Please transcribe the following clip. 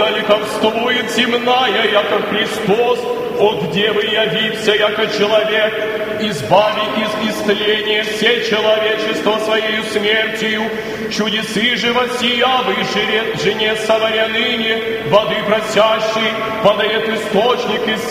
да ликовствует земная, яко Христос, от девы явится, яко человек, избави из истления все человечество своею смертью, чудесы же воссиявы, жене саваря ныне, воды просящий, подает источник из